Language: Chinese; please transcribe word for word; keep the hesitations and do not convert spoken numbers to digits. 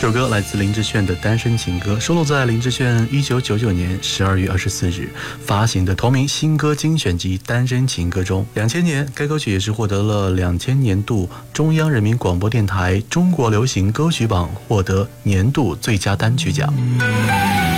这首歌来自林志炫的《单身情歌》，收录在林志炫一九九九年十二月二十四日发行的同名新歌精选集《单身情歌》中。两千年，该歌曲也是获得了两千年度中央人民广播电台中国流行歌曲榜获得年度最佳单曲奖。